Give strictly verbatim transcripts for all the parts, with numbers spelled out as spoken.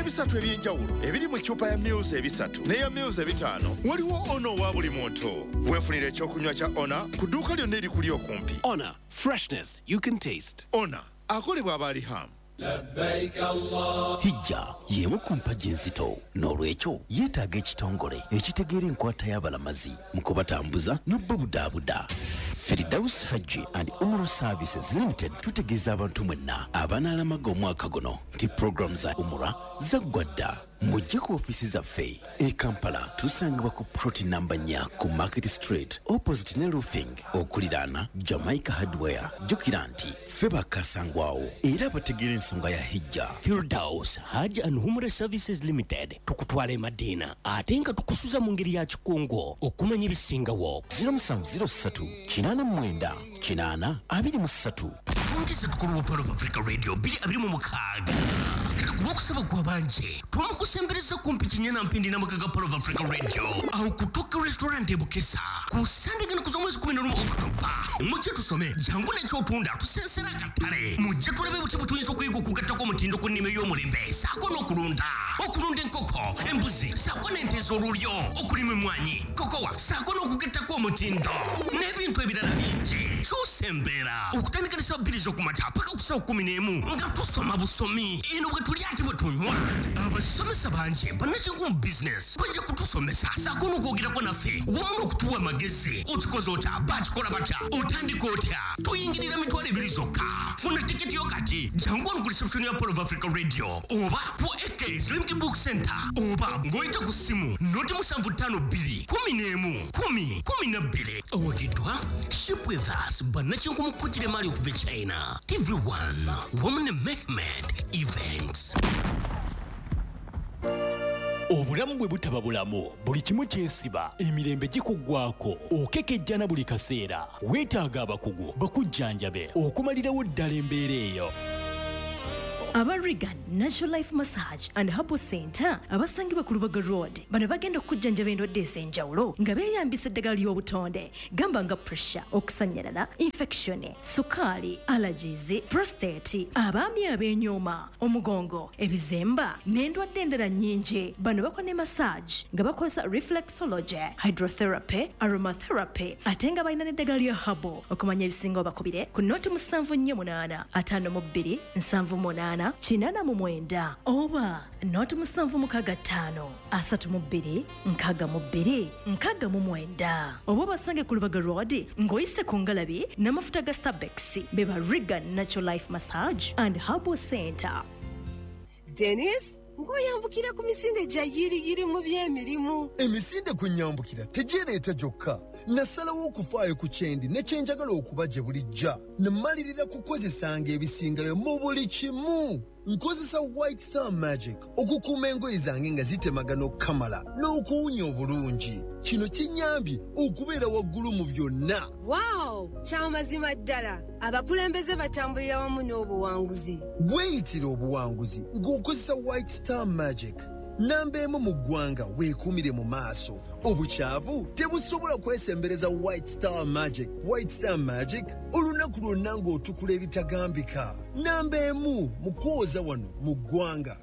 ebisatu ebyenjawulo ebiri mu ccupa ya Mils ebisatu n'eya Mils ebitaano waliwo ono wa buli muntu. Weefunire ekyokunywa kya Ona ku dduuka lyonna erikuli okumpi. Ona, freshness you can taste. Ona akolebwa aba Riham. Labbaik Allah. Hijja yemu ku mpagi enzito n'olwekyo yeetaaga ekitongole ekitegeera enkwata y'abalamazi mu kubatambuza n'obbabudaabuda. Firdaus Hajji and Umrah Services Limited tutegeeza abantu mwenna abanaalamaga omwaka guno nti program za Umrah zaggwa dda. Mujje ku ofisi zaffe e Kampala tusangibwa ku ploti namba nnya ku Market Street opposite ne roofing okuliraana Jamaica Hardware. Jjukira nti ffe bakasangwawo era bategeera ensonga ya hijja. Firdaus Hajji and Umrah Services Limited tukutwala e Madina ate nga tukusuza mu ngeri ya kikungo okumanya ebisingawo. zero seven zero three kinaana mwenda kinaana abiri mu ssatu. Ongeza tukulu Polo of Africa Radio bili abiri mu mukaaga. Kukusaba kwa banje tumukusembereza kumpi kinyana mpindi na makaga Polo of Africa Radio au kutoka restaurant e Bukesa kusandika na kuzomwezi kumi na moja Oktoba. Mujje tusome jangu ne kyotunda tusensera katale mujje tulebe buti butuyinza okuyiga okugatta ko mutindo ku nnime y'omulembe saako n'okulunda okulunda enkoko embuzi saako n'ente z'olulyo okulima emmwanyi kokowa saako n'okugattako omutindo n'ebintu ebirala bingi tusembera okutandika ne saa bbiri z'okumakya paka ku saa kumi n'emu nga tusoma busomi eno bwe tuli ate bwe tunywa abasomesa bangi bannakinku mu business bajja kutusomesa saako n'okwogerako naffe wamu n'okutuwa amagezi okikoze otya bakikola batya otandika otya tuyingirira mitwalo ebiri zokka funa tiketi yo kati jangu wano ku reception ya Polo of Africa Radio oba ku A K Islamic Book Center oba ng'oyita ku ssimu noti musanvu ttaano bbiri kumi n'emu kumi kumi na bbiri owagidwa ship with us bannakinku mu kutire mali okuva e China. T V one Women Mehmet Events. Obulamu bwe butaba bulamu buli kimu kyesiba emirembe gikuggwako okekejjana buli kaseera weetaaga abakugu bakujjanjabe okumalirawo ddala embeera eyo. Aba Regan Natural Life Massage and Herbal Center abasangibwa ku Lubaga Road bano bagenda okujjanjaba endwadde ez'enjawulo nga beeyambisa eddagala ly'obutonde gamba nga pressure, okusanyalala, infection, sukaali, allergies, prostate, abaami ab'enyooma, omugongo, ebizemba n'endwadde endala nnyingi. Bano bakola ne massage nga bakozesa reflexology, hydrotherapy, aromatherapy ate nga balina n'eddagala lya herbal. Okumanya ebisinga obakubire ku nooti musanvu nnya munaana ataano mu bbiri nsanvu munaana kinana mu mwenda oba noti musanvu mukaaga ttaano asatu mu bbiri nkaaga mu bbiri nkaaga mu mwenda oba basange ku Lubaga Road ng'oyise ku ngalabi n'amafuta ga Starbex be ba Regan Natural Life Massage and Herbal Center. Dennis ngoyambukira ku misinde gya yiriyiri mu by'emirimu. Emisinde kunyambukira tegireeta gyokka nasalawo okufaayo ku kyendi ne kyenjagala okuba gye bulijja nemalirira kukozesanga ebisingayo mu buli kimu. Nkozesa White Star Magic okukuuma engoye zange nga zitemagana okukamala n'okuwunya obulungi. Kino kinyambye okubeera waggulu mu byonna. Wow, kyamazima ddala. Abakulembeze batambulira wamu n'obuwanguzi. Weeyitira obuwanguzi ng'okozesa White Star Magic. Namba emu mu ggwanga weekuumire mu maaso. Obukyavu tebusobola kwesembereza White Star Magic. White Star Magic olunaku lwonna ng'otukula ebitagambika. Namba emu mu kwoza wano mu ggwanga.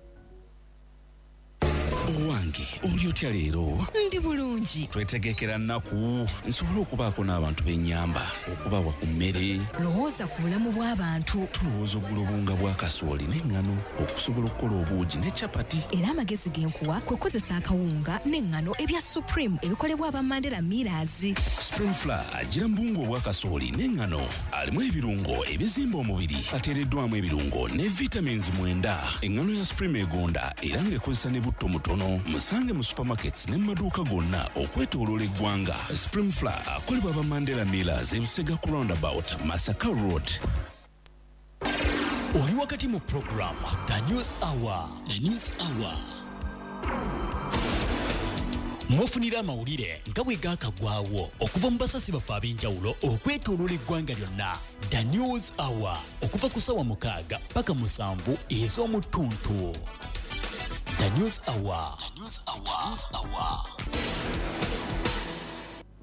Owange oli otya leero? Ndi bulungi. Twetegekera nnaku nsobola okubaako n'abantu b'ennyamba okubawa ku mmere. Lowooza ku bulamu bw'abantu. Tulowooza oggula obunga bwa kasooli n'eŋŋano okusobola okukola obuugi ne capati. Era amagezi genkuwa kwe kukozesa akawunga n'eŋŋano ebya Supreme ebikolebwa aba Mandela Millers. Spring Flour agira mbungu obwa kasooli n'eŋŋano alimu ebirungo ebizimba omubiri ateereddwamu ebirungo ne vitamins mwenda. Eŋŋano ya Supreme egonda era ng'ekozesa ne butto mutono. Musange mu supermarkets ne maduuka gonna okwetooloola eggwanga. Spring Flour akolebwa aba Mandela Millers e Busega ku roundabout Masaka Road. Oli wakati mu program The News Hour. The News Hour. Mwofunira amawulire nga bwe gaakagwawo okuva mu basasi baffe ab'enjawulo okwetooloola eggwanga lyonna. The News Hour okuva ku ssaawa mukaaga paka musanvu ez'omu ttuntu. The News Hour. The News Hour. News Hour.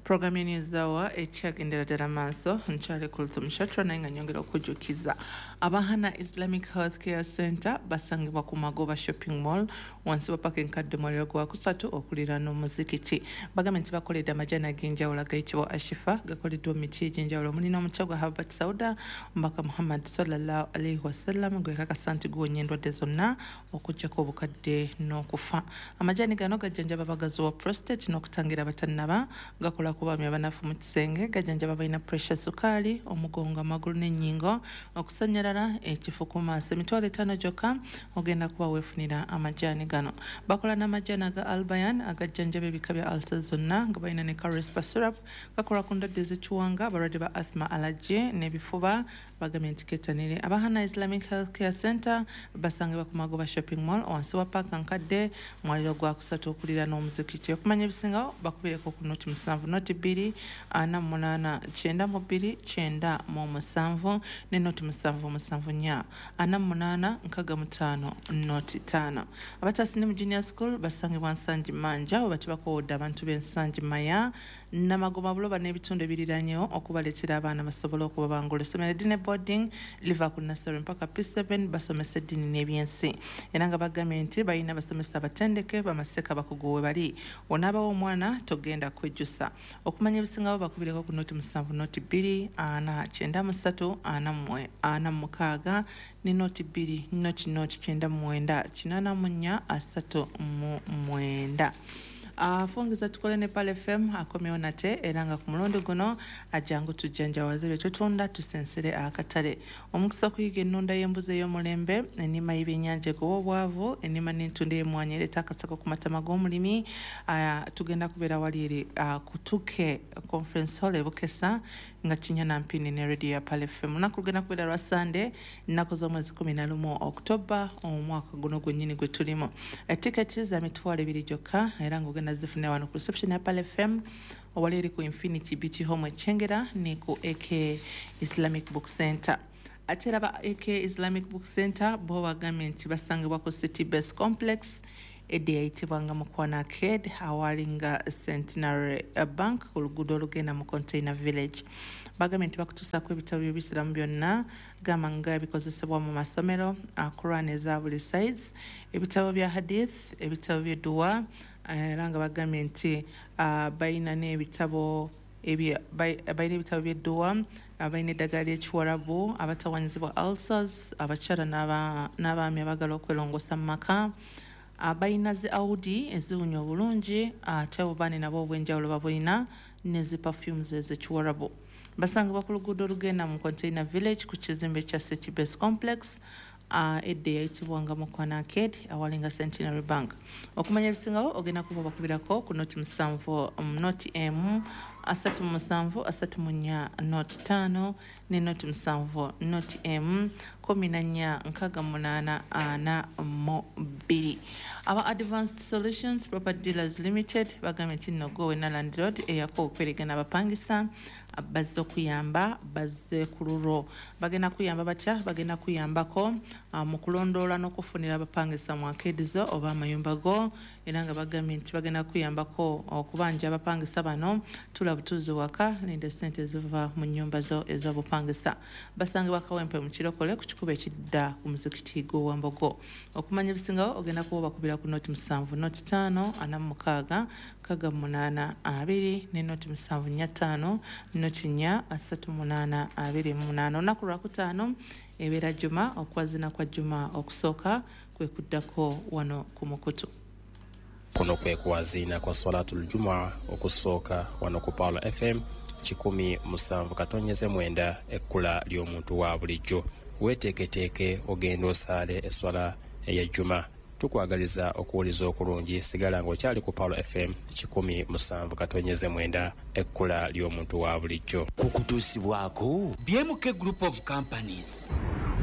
Program ya News Hour ekyagendera ddala maaso nkyali kulutsa omushatra naye nga nyongera okujjukiza Abahana Islamic Healthcare Center basangibwa ku Magoba Shopping Mall wansi wa paka enkadde mwaliro gwa kusatu okuliraana omuzikiti bagambye nti bakoledde amajani ag'enjawulo agayitibwa Ashifa gakoleddwa emiti egy'enjawulo mulina omuco gwa Herbert Sauda Mbaka Muhammad sallallahu alaihi wasallam gwe kakasa nti guwonya endwadde zonna okuggyako obukadde n'okufa amajani gano gajjanjaba bagazi wa prostate n'okutangira abatannaba gakola kubamya abanafu mu kisenge gajjanjaba balina pressure sukaali omugongo amagulu n'ennyingo okusanyalala ekifo ku maaso emitwalo etaano gyokka ogenda kuba weefunira amajani gano bakola n'amajani aga Albayan agajjanjaba ebika bya ulcer zonna nga balina ne Carespa syrup gakola ku ndwadde z'ekiwanga abalwadde ba asthma allergy n'ebifuba bagambye nti ketanire Abahana Islamic Healthcare Center basangibwa ku Magoba Shopping Mall wansi wa paaka nkadde mwaliro gwa kusatu okulira n'omuzikiti okumanya ebisingawo bakubireko ku noti musanvu noti bbiri ana mu munaana kyenda mu bbiri kyenda mu musanvu ne noti musanvu musanvu nnya ana mu munaana nkaaga mu ttaano noti ttaano abatasini mu junior school basangibwa Nsangi Manja we bati bakowodde abantu b'Ensangi Maya Namagoma Buloba n'ebitundu ebiriranyewo okubaleetera abaana basobole okubabangula essomero eddine boarding liva ku nursery mpaka P seven basomesa eddiini n'ebyensi era nga bagambye nti balina basomesa abatendeke bamaseka bakugu we bali onaabawo omwana togenda kwejjusa okumanya ebisingawo bakubireko ku noti musanvu noti bbiri ana kyenda mu ssatu ana mmwe ana mu mukaaga ne noti bbiri noti noti kyenda mu mwenda kinaana mu nnya asatu mu mwenda afungiza tukole ne Pale F M akomyewo nate era nga ku mulundi guno ajangu tujjanjawaze bye tutunda tusensere akatale omukisa kuyiga ennunda y'embuzi ey'omulembe ennima y'ebyennyanja egoba obwavu ennima n'entunda y'emmwanyi ereeta akasako ku matama g'omulimi tugenda kubeera wali eri kutuke conference hall e Bukesa nga kinya na mpini ne radio ya Pale F M lunaku lugenda kubeera lwa Sunday nnaku z'omwezi kumi na lumu October omwaka guno gwennyini gwe tulimu etiketi za mitwalo ebiri gyokka era nga nazifuna wano ku reception ya Pale F M wali eri ku Infinity Beach Home Echengera ne ku A K Islamic Book Center atera ba A K Islamic Book Center bo bagambye nti basangibwa ku City Base Complex edde yayitibwanga Mukwana Arcade awalinga Centenary Bank ku luguudo olugenda mu Container Village bagambye nti bakutuusaako ebitabo by'ebisiramu byonna gamba nga bikozesebwa mu masomero Quran eza buli size ebitabo bya hadith ebitabo by'edduwa era nga bagambye nti balina n'ebitabo balina ebitabo by'edduwa balina eddagala ly'ekiwarabu abatawanyizibwa ulcers abakyala n'abaami abagala okwelongosa mu maka balina zi Audi eziwunya obulungi ate obubaane nabo obw'enjawulo babulina ne zi perfumes ez'ekiwarabu basangibwa ku luguudo olugenda mu Container Village ku kizimbe kya City Base Complex Uh, edde yayitibwanga Mukwana Arcade awalinga Centenary Bank okumanya ebisingawo ogenda kuba bakubirako ku noti musanvu um, noti M asatu musanvu asatu mu nnya noti ttaano ne noti musanvu noti M kumi na nnya nkaaga munaana ana mu bbiri aba Advanced Solutions Property Dealers Limited bagambye nti nno Gowe Naland Road eyako okwerigana abapangisa bazze okuyamba bazze ku lulwo bagenda kuyamba batya bagenda kuyambako uh, mu kulondoola n'okufunira abapangisa mu akedizo oba amayumba go era nga bagambye nti bagenda kuyambako okubanja abapangisa bano tula butuzi waka nende ssente ziva mu nnyumba zo ez'obupangisa basangibwa Kawempe mu Kirokole ku kikubo ekidda ku muzikiti gw'Owambogo okumanya ebisingawo ogenda kuba bakubira ku noti musanvu noti ttaano ana mu mukaaga nkaaga mu munaana abiri ne noti musanvu nnya ttaano noti nnya asatu munaana abiri mu munaana olunaku lwakutaano ebeera Juma okwazina kwa Juma okusooka kwe kuddako wano ku mukutu kuno kwe kuwazina kwa Salatul Jumaa okusooka wano ku Palo F M kikumi musanvu katonyeze mwenda ekkula ly'omuntu wa bulijjo weeteeketeeke ogenda osaale eswala eya Juma tukwagaliza okuwuliza okulungi sigala ng'okyali ku Palo F M kikumi musanvu katonyeze mwenda ekkula ly'omuntu wa bulijjo kukutuusibwako B M K Group of Companies